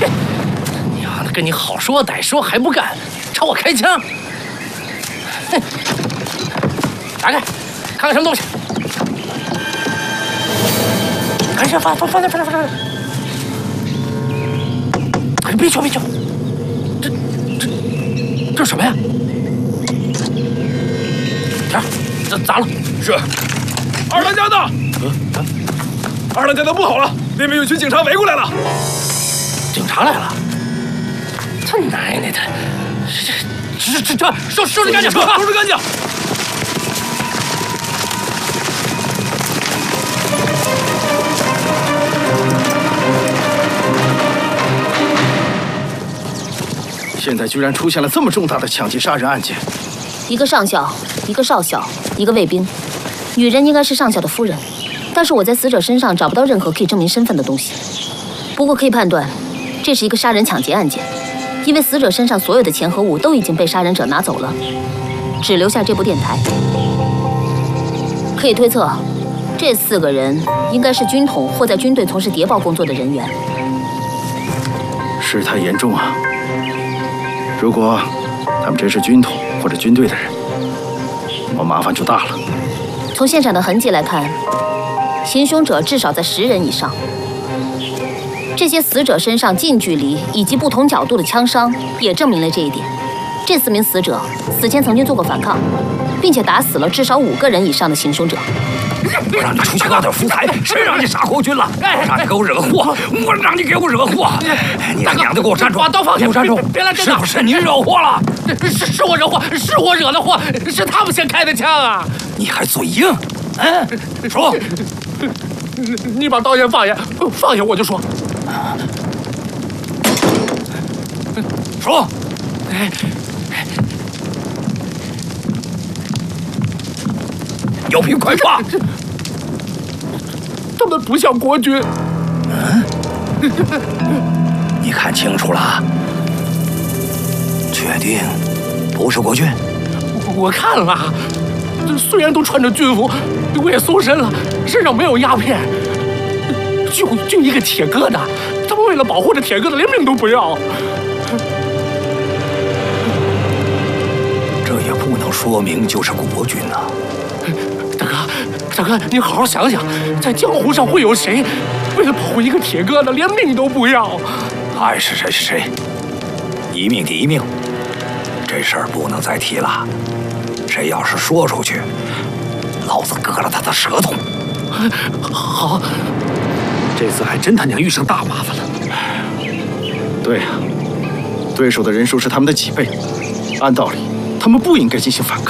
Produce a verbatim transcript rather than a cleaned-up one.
娘的，跟你好说歹说还不干，朝我开枪！哼！打开，看看什么东西。看这，放放放那，放那，放那。哎，别敲，别敲。这这这什么呀？这这砸了。 是。二当家的。嗯啊。二当家的不好了，那边有群警察围过来了。 警察来了。他奶奶的！这这这这收收拾干净， 收拾干净！ 现在居然出现了这么重大的抢劫杀人案件， 一个上校，一个少校，一个卫兵，女人应该是上校的夫人，但是我在死者身上找不到任何可以证明身份的东西。不过可以判断，这是一个杀人抢劫案件。 因为死者身上所有的钱和物都已经被杀人者拿走了，只留下这部电台。可以推测，这四个人应该是军统或在军队从事谍报工作的人员。 事态严重啊！如果他们真是军统或者军队的人，我麻烦就大了。 从现场的痕迹来看，行凶者至少在十人以上。 这些死者身上近距离以及不同角度的枪伤也证明了这一点。这四名死者死前曾经做过反抗，并且打死了至少五个人以上的行凶者。 我让你出去捞点福财，谁让你杀国军了？我让你给我惹祸，我让你给我惹祸！你他娘的给我站住！ 把刀放下！ 给我站住！ 别来真的！ 是不是你惹祸了？ 是是我惹祸，是我惹的祸，是他们先开的枪啊！ 你还嘴硬？嗯，说。 你把刀先放下，放下我就说。 说，有凭快说。 他们不像国军。 嗯，你看清楚了？确定不是国军？ 我, 我看了。 虽然都穿着军服，我也搜身了，身上没有鸦片，就就一个铁疙瘩。他们为了保护这铁疙瘩，连命都不要。 这也不能说明就是国军呐、啊。 大哥，大哥，你好好想想，在江湖上会有谁为了保护一个铁疙瘩，连命都不要？ 爱是谁是谁，一命抵一命，这事儿不能再提了。 谁要是说出去，老子割了他的舌头！ 好， 这次还真他娘遇上大麻烦了。对呀、啊，对手的人数是他们的几倍，按道理他们不应该进行反抗。